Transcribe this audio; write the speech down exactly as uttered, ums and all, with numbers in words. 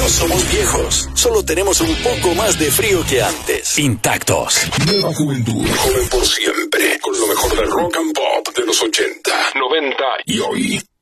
No somos viejos, solo tenemos un poco más de frío que antes. Intactos. Nueva juventud, joven por siempre, con lo mejor del rock and pop de los ochenta, noventa y hoy.